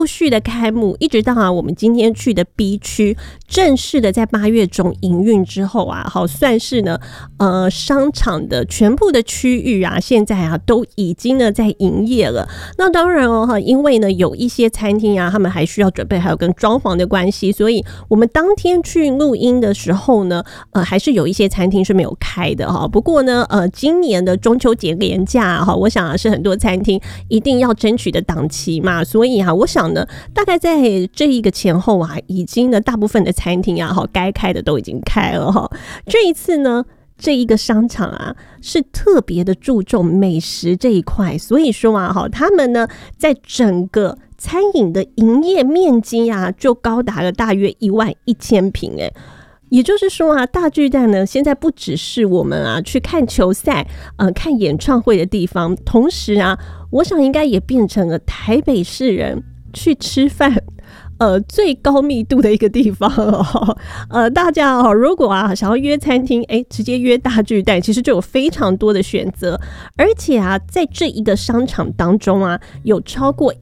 陆续的开幕，一直到我们今天去的 B 区正式的在8月中营运之后啊，好算是呢商场的全部的区域啊，现在啊都已经呢在营业了。那当然因为呢有一些餐厅啊，他们还需要准备，还有跟装潢的关系，所以我们当天去录音的时候呢，还是有一些餐厅是没有开的哈。不过呢，今年的中秋节连假哈，我想啊是很多餐厅一定要争取的档期嘛，所以我想呢，大概在这一个前后啊，已经呢大部分的餐厅啊，该开的都已经开了哈。这一次呢，这一个商场啊，是特别的注重美食这一块，所以说啊，他们呢在整个餐饮的营业面积啊，就高达了大约11000平哎。也就是说啊，大巨蛋呢，现在不只是我们啊去看球赛、看演唱会的地方，同时啊，我想应该也变成了台北市人去吃饭最高密度的一个地方大家如果啊想要约餐厅，直接约大巨蛋，其实就有非常多的选择，而且啊，在这一个商场当中啊，有超过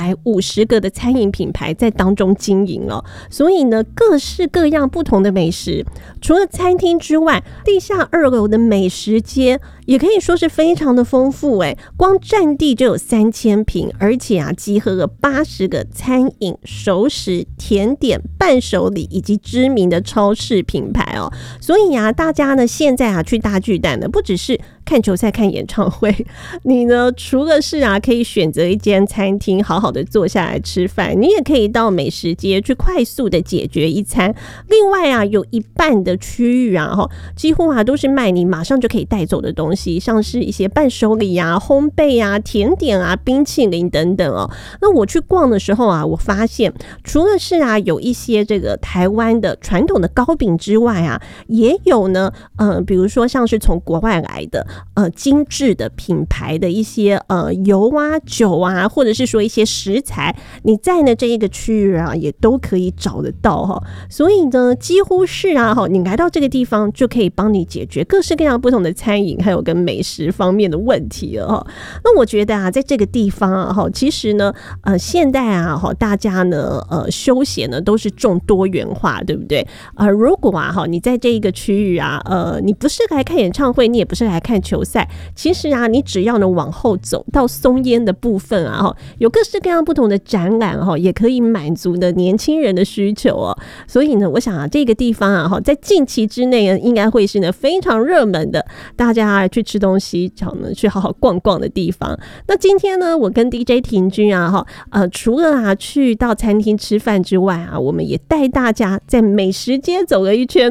150个的餐饮品牌在当中经营了，所以呢，各式各样不同的美食，除了餐厅之外，地下2楼的美食街也可以说是非常的丰富光占地就有3000平，而且啊，集合了80个餐饮、熟食、甜点、伴手礼以及知名的超市品牌所以啊，大家呢现在啊去大巨蛋呢，不只是看球赛、看演唱会，你呢除了是啊可以选择一间餐厅好好的坐下来吃饭，你也可以到美食街去快速的解决一餐。另外啊，有一半的区域啊几乎啊都是卖你马上就可以带走的东西，像是一些伴手礼啊、烘焙啊、甜点啊、冰淇淋等等那我去逛的时候啊，我发现除了是啊有一些这个台湾的传统的糕饼之外啊，也有呢比如说像是从国外来的精致的品牌的一些油啊、酒啊，或者是说一些食材，你在呢这一个区域啊也都可以找得到所以呢，几乎是啊你来到这个地方就可以帮你解决各式各样不同的餐饮还有跟美食方面的问题了那我觉得啊，在这个地方啊其实呢现在啊大家呢休闲呢都是重多元化，对不对如果啊你在这一个区域啊你不是来看演唱会，你也不是来看球赛，其实啊你只要呢往后走到松烟的部分啊有各式各样不同的展览也可以满足的年轻人的需求所以呢，我想啊这个地方啊在近期之内呢，应该会是呢非常热门的，大家去吃东西去好好逛逛的地方。那今天呢，我跟 DJ 婷君啊除了啊去到餐厅吃饭之外啊，我们也带大家在美食街走了一圈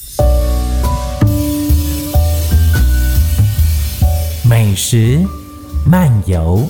美食漫游。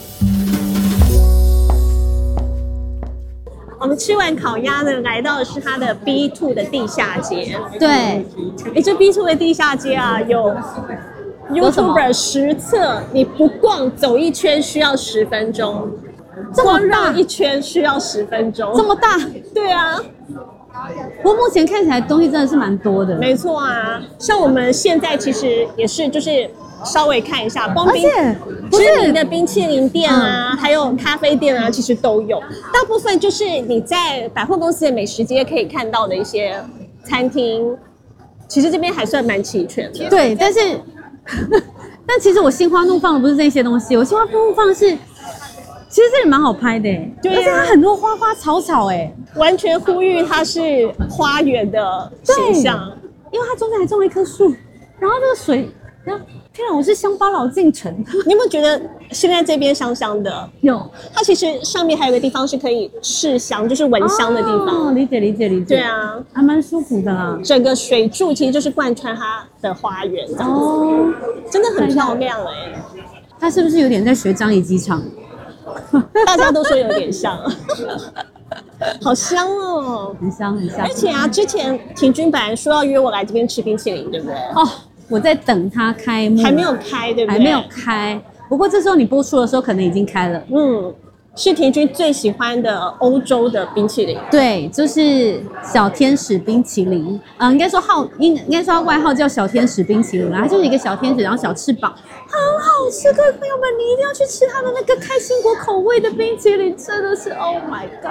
我们吃完烤鸭呢，来到的是它的 B2 的地下街。 对， 这 B2 的地下街啊，有 YouTuber 实测，你不逛走一圈需要10分钟，光绕一圈需要10分钟， 这么大？ 对啊。 不过目前看起来东西真的是蛮多的。 没错啊，像我们现在其实也是就是稍微看一下，光知名的冰淇淋店啊，还有咖啡店啊，其实都有。大部分就是你在百货公司的美食街可以看到的一些餐厅，其实这边还算蛮齐全的。 对，但其实我心花怒放的不是这些东西，我心花怒放的是，其实这里蛮好拍的对而且它很多花花草草完全呼吁它是花园的形象， 因为它中间还种了一棵树，然后这个水。天啊，我是乡巴佬进城。 你有没有觉得现在这边香香的？ 有， 它其实上面还有个地方是可以试香，就是闻香的地方。 理解。 对啊， 还蛮舒服的啦。 整个水柱其实就是贯穿它的花园，这样子，真的很漂亮它是不是有点在学樟宜机场？ 大家都说有点像。好香哦， 很香。 而且啊，之前婷君本来说要约我来这边吃冰淇淋，对不对？ 我在等它开幕， 还没有开，对不对？ 还没有开。不过这时候你播出的时候可能已经开了。 是婷君最喜欢的欧洲的冰淇淋。 对，就是小天使冰淇淋，应该说应该说它外号叫小天使冰淇淋啦，它就是一个小天使，然后小翅膀，很好吃，各位朋友们，你一定要去吃它的那个开心果口味的冰淇淋，真的是 Oh my God。